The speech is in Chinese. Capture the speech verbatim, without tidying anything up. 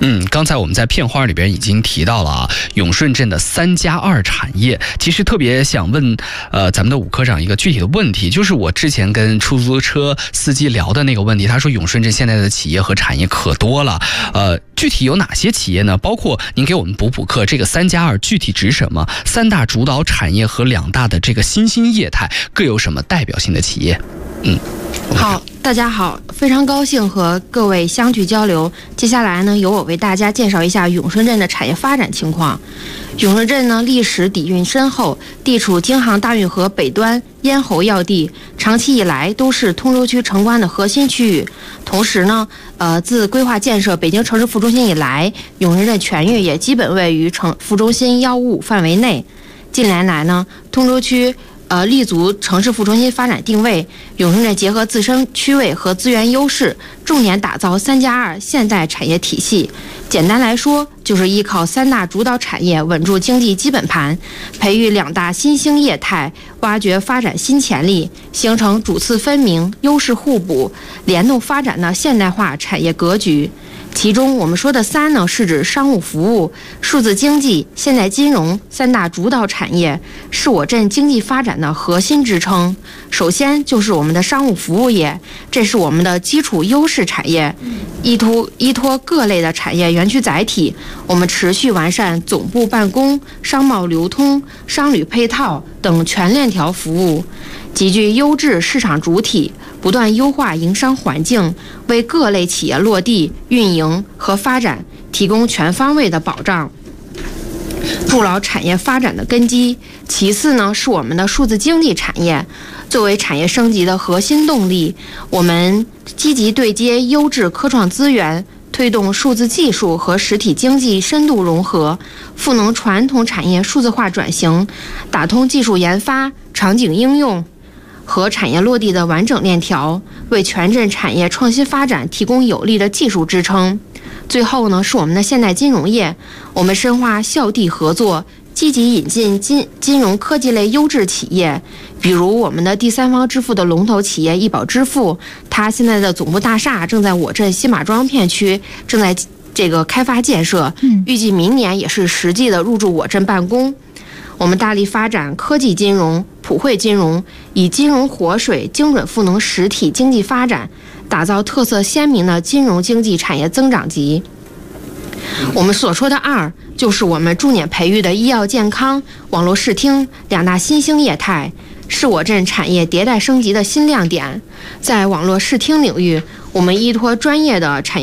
嗯，刚才我们在片花里边已经提到了啊，永顺镇的三加二产业。其实特别想问，呃，咱们的武科长一个具体的问题，就是我之前跟出租车司机聊的那个问题。他说永顺镇现在的企业和产业可多了，呃，具体有哪些企业呢？包括您给我们补补课，这个三加二具体指什么？三大主导产业和两大的这个新兴业态各有什么代表性的企业？嗯， 好，大家好，非常高兴和各位相聚交流。接下来呢，由我为大家介绍一下永顺镇的产业发展情况。永顺镇呢，历史底蕴深厚，地处京杭大运河北端，咽喉要地，长期以来都是通州区城关的核心区域。同时呢，呃，自规划建设北京城市副中心以来，永顺镇全域也基本位于城副中心幺五五范围内。近年来呢，通州区呃，立足城市副中心发展定位，永顺镇结合自身区位和资源优势，重点打造三加二现代产业体系。简单来说，就是依靠三大主导产业稳住经济基本盘，培育两大新兴业态，挖掘发展新潜力，形成主次分明、优势互补、联动发展的现代化产业格局。其中我们说的三呢，是指商务服务、数字经济、现代金融三大主导产业，是我镇经济发展的核心支撑。首先就是我们的商务服务业，这是我们的基础优势产业，依托依托各类的产业园区载体，我们持续完善总部办公、商贸流通、商旅配套等全链条服务，集聚优质市场主体，不断优化营商环境，为各类企业落地、运营和发展提供全方位的保障，筑牢产业发展的根基。其次呢，是我们的数字经济产业，作为产业升级的核心动力，我们积极对接优质科创资源，推动数字技术和实体经济深度融合，赋能传统产业数字化转型，打通技术研发、场景应用和产业落地的完整链条，为全镇产业创新发展提供有力的技术支撑。最后呢，是我们的现代金融业，我们深化校地合作，积极引进金金融科技类优质企业，比如我们的第三方支付的龙头企业易宝支付，它现在的总部大厦正在我镇新马庄片区正在这个开发建设，预计明年也是实际的入驻我镇办公。我们大力发展科技金融、普惠金融，以金融活水精准赋能实体经济发展，打造特色鲜明的金融经济产业增长极。我们所说的二，就是我们重点培育的医药健康、网络视听两大新兴业态，是我镇产业迭代升级的新亮点。在网络视听领域，我们依托专业的产业